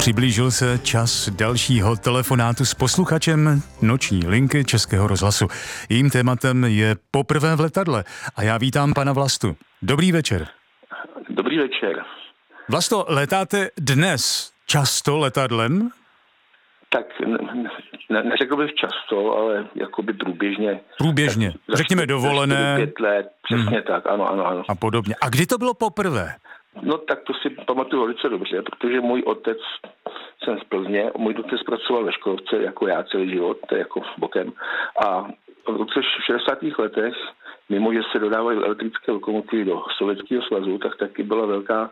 Přiblížil se čas dalšího telefonátu s posluchačem noční linky Českého rozhlasu. Jejím tématem je Poprvé v letadle a já vítám pana Vlastu. Dobrý večer. Dobrý večer. Vlasto, letáte dnes často letadlem? Tak neřekl bych často, ale jakoby průběžně. Průběžně, řekněme dovolené. 5 let, přesně tak, ano. A podobně. A kdy to bylo poprvé? No tak to si pamatuju velice dobře, protože můj otec, jsem z Plzně, můj otec pracoval ve školce, jako já celý život, to je jako bokem. A v 60. letech, mimo že se dodávaly elektrické lokomotivy do Sovětského svazu, tak taky byla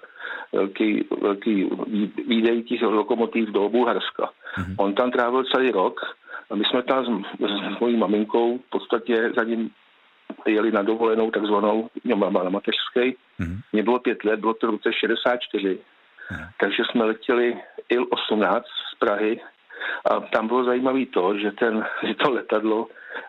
velký výdej těch lokomotiv do Bulharska. On tam trávil celý rok a my jsme tam s mojí maminkou v podstatě za ním jeli na dovolenou takzvanou, na mateřské. Mně bylo 5 let, bylo to v roce 64. Takže jsme letěli IL-18 z Prahy a tam bylo zajímavé to, že to letadlo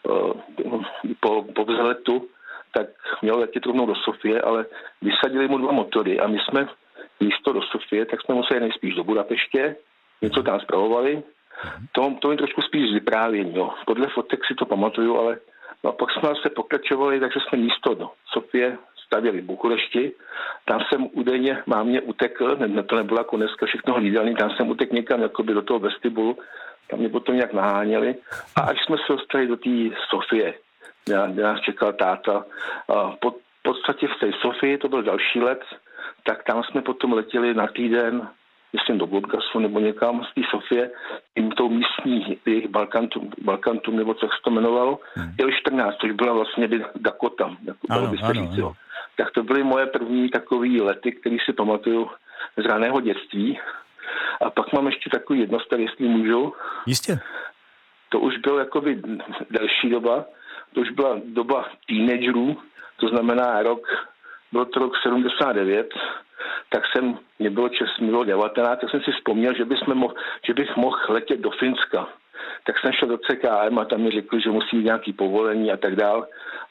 po vzletu tak mělo letět rovnou do Sofie, ale vysadili mu 2 motory a my jsme místo do Sofie, tak jsme museli nejspíš do Budapeště, něco tam zpravovali. To mi trošku spíš vyprávění. Jo. Podle fotek si to pamatuju, ale no, pak jsme se pokračovali, takže jsme místo do Sofie stavěli v Bukurešti. Tam jsem údajně mámě utekl, to nebylo jako dneska všechno hlídaný, tam jsem utekl někam jakoby do toho vestibulu, tam mě potom nějak naháněli. A až jsme se dostali do té Sofie, kde nás čekal táta, v podstatě v té Sofii, to byl další let, tak tam jsme potom letěli na týden, myslím do Burgasu nebo někam z té Sofie, tím tou místní jejich Balkantum, nebo co se to jmenovalo, IL-14, což byla vlastně Dakota, jako byste říct, jo. Tak to byly moje první takový lety, který si pamatuju z raného dětství. A pak mám ještě takový jednostar, jestli můžu. Jistě. To už byl jakoby delší doba, to už byla doba teenagerů, to znamená byl to rok 79, tak mě bylo 19, tak jsem si vzpomněl, že bych mohl letět do Finska. Tak jsem šel do CKM a tam mi řekli, že musí mít nějaký povolení a tak dál,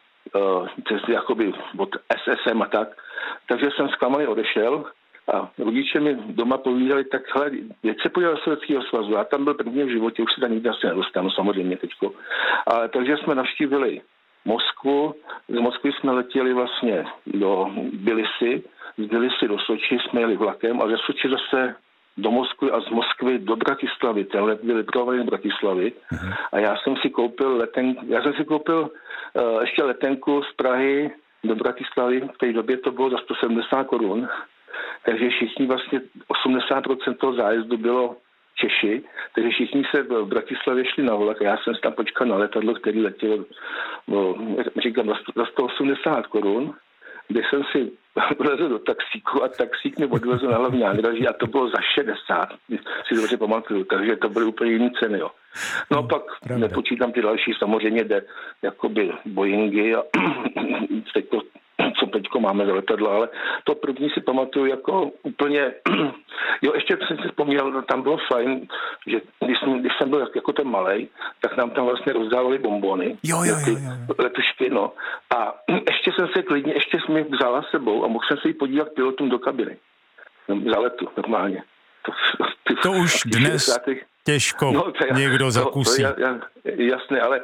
jakoby od SSM a tak. Takže jsem zklamaný odešel a rodiče mi doma povídali, tak hele, jak se podíval do Sovětského svazu, já tam byl první v životě, už se tam nikdy asi nedostanu, samozřejmě teďko. Ale takže jsme navštívili Moskvu, z Moskvy jsme letěli vlastně do Tbilisi, z Tbilisi do Soči jsme jeli vlakem a ze Soči zase do Moskvy a z Moskvy do Bratislavy. Ten let byl vypravovaný z Bratislavy a já jsem si koupil ještě letenku z Prahy do Bratislavy. V té době to bylo za 170 korun, takže všichni vlastně 80% toho zájezdu bylo Češi, takže všichni se v Bratislavě šli na vlak a já jsem tam počkal na letadlo, který letěl, říkám, za 180 korun, kde jsem si vlezl do taxíku a taxík mě odvezl na hlavní nádraží a to bylo za 60, si dobře pamatuju, takže to byly úplně jiné ceny, jo. No a pak nepočítám ty další, samozřejmě jde jakoby Boeingy a co teďko máme za letadla, ale to první si pamatuju jako úplně, jo, ještě jsem si vzpomněl, tam bylo fajn, že když jsem byl jako ten malej, tak nám tam vlastně rozdávali bonbony, letušky, no, a ještě jsem mi vzala sebou a mohl jsem se jí podívat pilotům do kabiny, za letu, normálně. To už dnes těžko někdo zakusí. Jasné, ale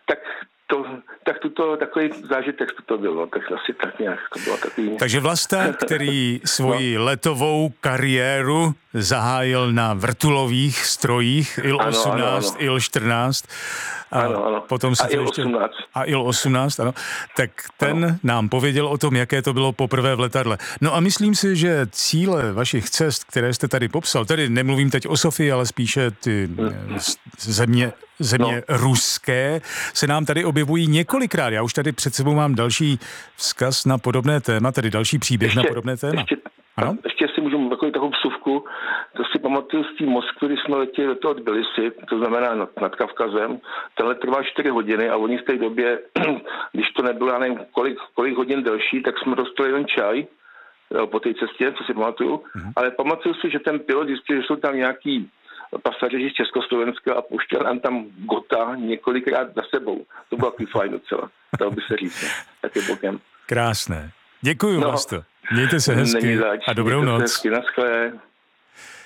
takový zážitek to bylo, tak asi tak nějak to bylo takový. Takže Vlasta, který svoji letovou kariéru zahájil na vrtulových strojích IL-18, IL-14 a potom se IL-18. A IL-18, ano. Tak ten nám pověděl o tom, jaké to bylo poprvé v letadle. No a myslím si, že cíle vašich cest, které jste tady popsal, tedy nemluvím teď o Sofii, ale spíše ty země ruské, se nám tady objevují několikrát. Já už tady před sebou mám další vzkaz na podobné téma, tedy další příběh na podobné téma. Ještě si můžu takovou vsuvku, to si pamatuju z té Moskvy, když jsme letěli do toho Tbilisi, to znamená nad Kavkazem, tenhle trvá 4 hodiny a oni v té době, když to nebylo, já nevím, kolik hodin delší, tak jsme dostali jen čaj po té cestě, co si pamatuju, ale pamatuju si, že ten pilot zjistil, že jsou tam nějaký pasažéři z Československa a pouštěl nám tam Gota několikrát za sebou. To bylo takový fajn docela, dalo by se říct, taky bokem. Krásné. Děkuju, Vlasto. Mějte se hezky a dobrou noc.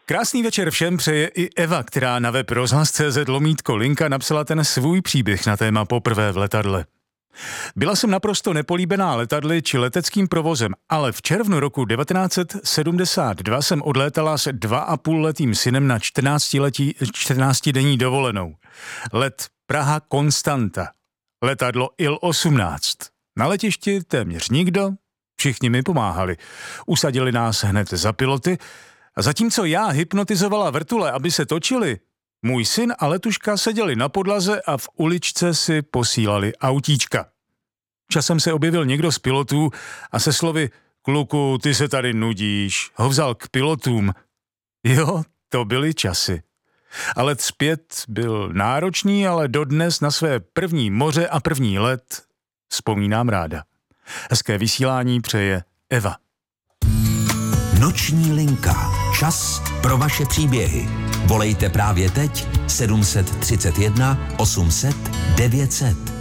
Krásný večer všem přeje i Eva, která na web rozhlas.cz/linka napsala ten svůj příběh na téma Poprvé v letadle. Byla jsem naprosto nepolíbená letadly či leteckým provozem, ale v červnu roku 1972 jsem odlétala s 2,5letým synem na 14denní dovolenou. Let Praha Konstanta. Letadlo IL-18. Na letišti téměř nikdo, všichni mi pomáhali. Usadili nás hned za piloty a zatímco já hypnotizovala vrtule, aby se točily, můj syn a letuška seděli na podlaze a v uličce si posílali autíčka. Časem se objevil někdo z pilotů a se slovy "Kluku, ty se tady nudíš", ho vzal k pilotům. Jo, to byly časy. A let zpět byl náročný, ale dodnes na své první moře a první let vzpomínám ráda. Hezké vysílání přeje Eva. Noční linka. Čas pro vaše příběhy. Volejte právě teď 731 800 900.